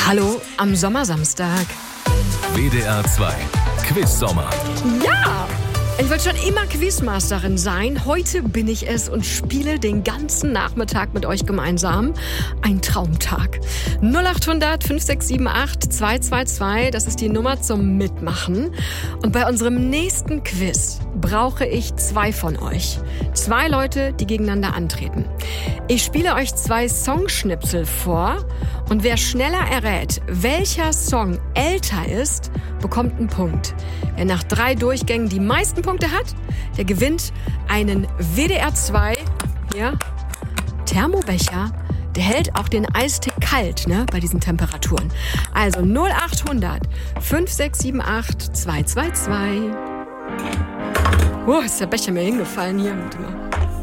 Hallo am Sommersamstag. WDR 2 Quiz-Sommer. Ja! Ich wollte schon immer Quizmasterin sein. Heute bin ich es und spiele den ganzen Nachmittag mit euch gemeinsam. Ein Traumtag. 0800 5678 222, das ist die Nummer zum Mitmachen. Und bei unserem nächsten Quiz brauche ich 2 von euch. 2 Leute, die gegeneinander antreten. Ich spiele euch 2 Songschnipsel vor und wer schneller errät, welcher Song älter ist, bekommt einen Punkt. Wer nach 3 Durchgängen die meisten Punkte hat, der gewinnt einen WDR 2 Thermobecher. Der hält auch den Eistee kalt, bei diesen Temperaturen. Also 0800 5678 222. Oh, ist der Becher mir hingefallen hier. Warte mal.